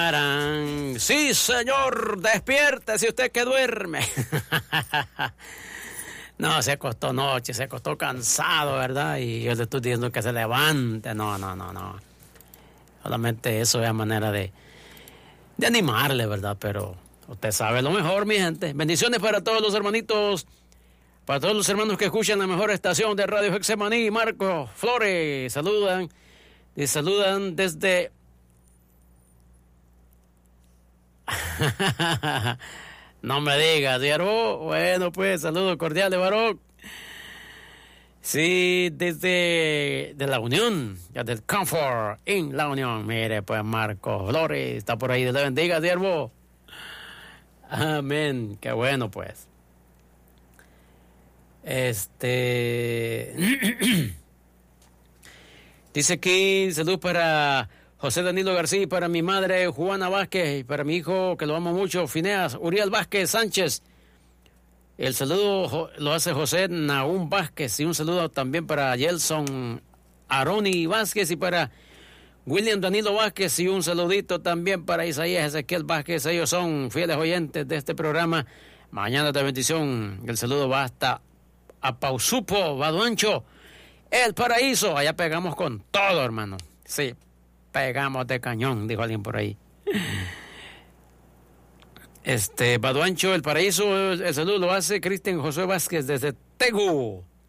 Sí, señor, despierte si usted que duerme. No, se acostó anoche, se acostó cansado, ¿verdad? Y yo le estoy diciendo que se levante. No. Solamente eso es manera de animarle, ¿verdad? Pero usted sabe lo mejor, mi gente. Bendiciones para todos los hermanitos, para todos los hermanos que escuchan la mejor estación de Radio Hexemaní. Marco Flores, saludan desde... No me digas, Diarbo. Bueno, pues, saludos cordiales, varón. Sí, desde de la Unión, ya del Comfort en la Unión. Mire, pues, Marco Flores está por ahí. Dios le bendiga, Diarbo. Amén. Qué bueno, pues. Dice aquí, salud para José Danilo García, para mi madre Juana Vázquez, y para mi hijo, que lo amo mucho, Fineas Uriel Vázquez Sánchez. El saludo lo hace José Naúm Vázquez, y un saludo también para Gelson Aroni Vázquez y para William Danilo Vázquez, y un saludito también para Isaías Ezequiel Vázquez. Ellos son fieles oyentes de este programa Mañana de Bendición. El saludo va hasta a Pausupo, Baduancho, El Paraíso. Allá pegamos con todo, hermano. Sí, pegamos de cañón, dijo alguien por ahí. Baduancho, El Paraíso. El saludo lo hace Cristian José Vázquez desde Tegu.